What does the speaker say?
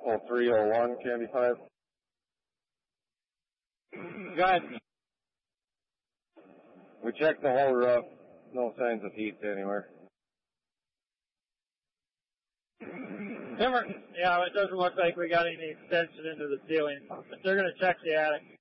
0301, Candy 5. Go ahead. We checked the whole roof. No signs of heat anywhere. Timber, yeah, it doesn't look like we got any extension into the ceiling, but they're going to check the attic.